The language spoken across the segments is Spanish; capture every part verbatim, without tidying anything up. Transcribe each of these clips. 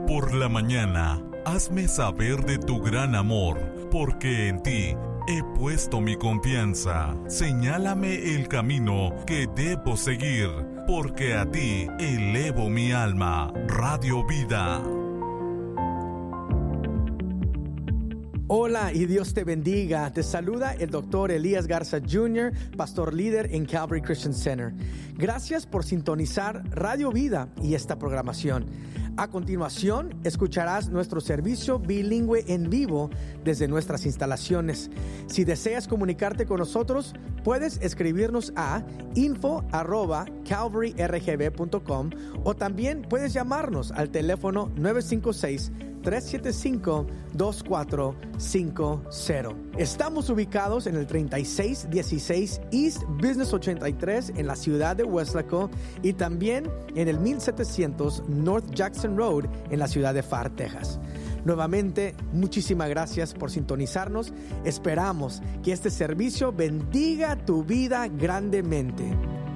Por la mañana, hazme saber de tu gran amor, porque en ti he puesto mi confianza. Señálame el camino que debo seguir, porque a ti elevo mi alma. Radio Vida. Hola y Dios te bendiga. Te saluda el doctor Elías Garza junior, pastor líder en Calvary Christian Center. Gracias por sintonizar Radio Vida y esta programación. A continuación, escucharás nuestro servicio bilingüe en vivo desde nuestras instalaciones. Si deseas comunicarte con nosotros, puedes escribirnos a info arroba calvary r g b punto com o también puedes llamarnos al teléfono nueve cinco seis, tres siete cinco, dos cuatro cinco cero. Estamos ubicados en el treinta y seis dieciséis East Business ochenta y tres en la ciudad de Weslaco y también en el mil setecientos North Jackson Road en la ciudad de Pharr, Texas. Nuevamente, muchísimas gracias por sintonizarnos. Esperamos que este servicio bendiga tu vida grandemente.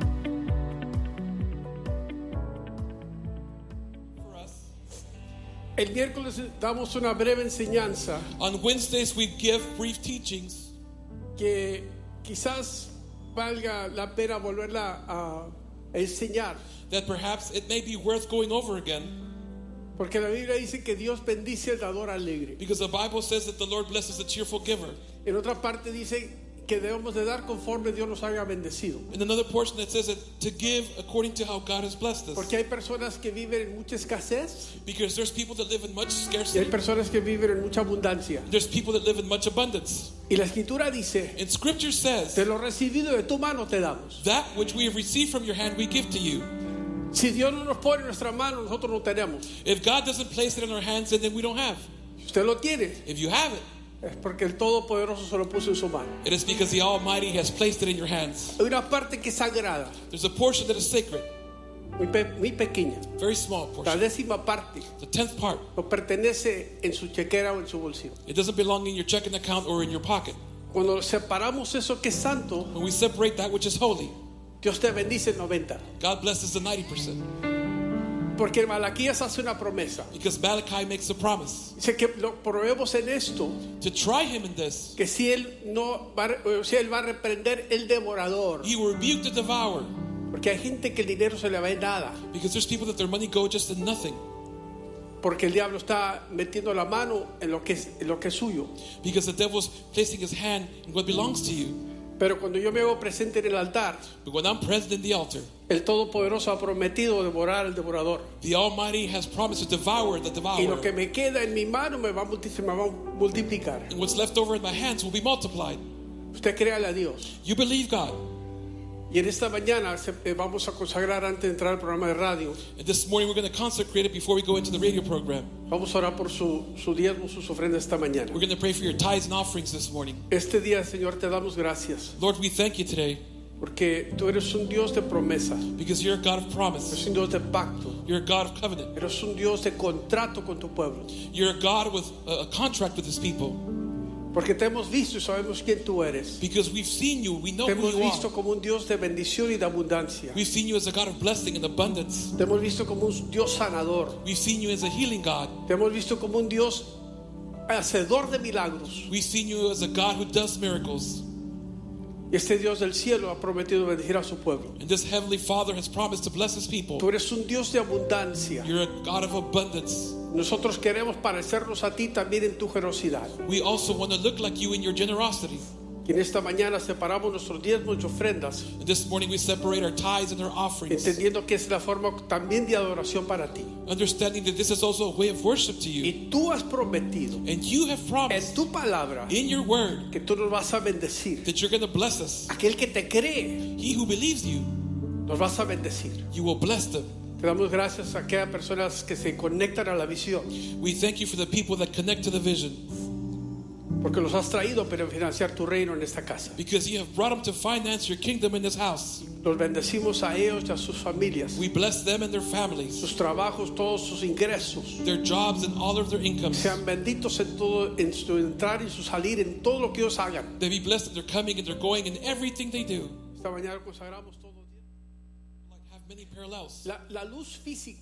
El miércoles damos una breve enseñanza. On Wednesdays we give brief teachings que quizás valga la pena volverla a enseñar. that perhaps it may be worth going over again. Porque la Biblia dice que Dios bendice al dador alegre. Because the Bible says that the Lord blesses a cheerful giver. En otra parte dice que debemos de dar conforme Dios nos haya bendecido. In another portion it says that to give according to how God has blessed us. Porque hay personas que viven en mucha escasez Because there's people that live in much y hay scarcity. personas que viven en mucha abundancia. There's people that live in much abundance. Y la Escritura dice, And Scripture says, de lo recibido de tu mano te damos. that which we have received from your hand we give to you. Si Dios no nos pone en nuestra mano, nosotros no tenemos. If God doesn't place it in our hands, then we don't have. Si usted lo tiene, If you have it, es porque el Todopoderoso se lo puso en su mano. it is because the Almighty has placed it in your hands. Hay una parte que es sagrada, There's a portion that is sacred, muy, pe- muy pequeña. very small La portion. décima parte The tenth part. no pertenece en su chequera o en su bolsillo. It doesn't belong in your checking account or in your pocket. Cuando separamos eso que es santo, When we separate that which is holy, Dios te bendice el noventa. God blesses the ninety percent. Porque Malaquías hace una promesa. Because Malachi makes a promise Dice que lo probemos en esto, to try him in this. que si él no va, a- si él va a reprender el devorador. He will rebuke the devourer. Porque hay gente que el dinero se le va en nada. Because there's people that their money go just in nothing. Porque el diablo está metiendo la mano en lo que es, en lo que es suyo. Because the devil's placing his hand in what belongs to you. Pero cuando yo me hago presente en el altar, But when I'm present in the altar, el Todopoderoso ha prometido devorar al devorador. the Almighty has promised to devour the Y devourer. lo que me queda en mi mano me va a multi- se me va a multiplicar. And what's left over in my hands will be multiplied. Usted créale a Dios. You believe God. Y en esta mañana se- eh, vamos a consagrar antes de entrar al programa de radio. And this morning we're going to consecrate it before we go into the radio program. Vamos a orar por su, su diezmo, sus ofrendas esta mañana. We're going to pray for your tithes and offerings this morning. Este día, Señor, te damos gracias. Lord, we thank you today Porque tú eres un Dios de promesa. because you're a God of Eres promise. un Dios de pacto. You're a God of covenant. Eres un Dios de contrato con tu pueblo. You're a God with a a contract with his people. Porque te hemos visto y sabemos quién tú eres. Because we've seen you, we know Te who hemos you visto are. como un Dios de bendición y de abundancia. We've seen you as a God of blessing and abundance. Te hemos visto como un Dios sanador. We've seen you as a healing God. Te hemos visto como un Dios hacedor de milagros. We've seen you as a God who does miracles. Y este Dios del cielo ha prometido bendecir a su pueblo. And this Heavenly Father has promised to bless his people. Tú eres un Dios de abundancia. You're a God of abundance. Nosotros queremos parecernos a ti también en tu generosidad. We also want to look like you in your generosity. Y en esta mañana separamos nuestros diezmos y ofrendas, And this morning we separate our tithes and our offerings, entendiendo que es la forma también de adoración para ti. understanding that this is also a way of worship to you. Y tú has prometido And you have en promised tu palabra in your word que tú nos vas a bendecir. that you're going to bless us. Aquel que te cree, He who believes you, nos vas a bendecir. you will bless them. Te damos gracias a aquellas personas que se conectan a la visión, We thank you for the people that connect to the vision, porque los has traído para financiar tu reino en esta casa. because you have brought them to finance your kingdom in this house. Los bendecimos a ellos y a sus familias, We bless them and their families, sus trabajos, todos sus ingresos. their jobs and all of their incomes. Sean benditos en todo, en su entrar y su salir, en todo lo que ellos hagan. They be blessed in their coming and their going and everything they do. Esta mañana consagramos todo. Like have many parallels. La, la luz física